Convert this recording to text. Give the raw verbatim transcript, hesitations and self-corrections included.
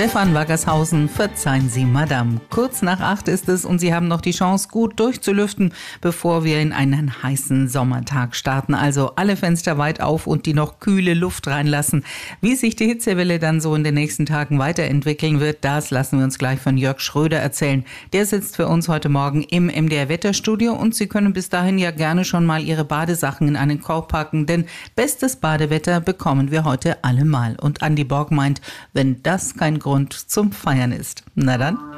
Stefan Wackershausen, verzeihen Sie, Madame. Kurz nach acht ist es und Sie haben noch die Chance, gut durchzulüften, bevor wir in einen heißen Sommertag starten. Also alle Fenster weit auf und die noch kühle Luft reinlassen. Wie sich die Hitzewelle dann so in den nächsten Tagen weiterentwickeln wird, das lassen wir uns gleich von Jörg Schröder erzählen. Der sitzt für uns heute Morgen im M D R-Wetterstudio und Sie können bis dahin ja gerne schon mal Ihre Badesachen in einen Korb packen, denn bestes Badewetter bekommen wir heute allemal. Und Andi Borg meint, wenn das kein Grund zum Feiern ist. Na dann.